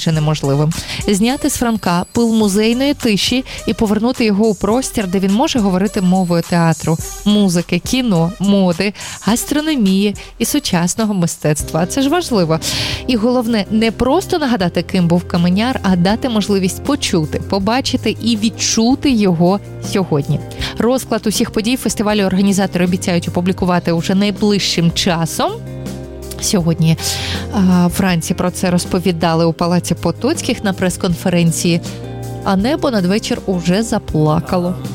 майже неможливим. Зняти з Франка пил музейної тиші і повернути його у простір, де він може говорити мовою театру, музики, кіно, моди, гастрономії і сучасного мистецтва. Це ж важливо. І головне, не просто нагадати, ким був Каменяр, а дати можливість почути, побачити і відчути його сьогодні. Розклад усіх подій фестивалю організатори обіцяють опублікувати уже найближчим часом. Сьогодні вранці про це розповідали у Палаці Потоцьких на прес-конференції, а небо надвечір уже заплакало.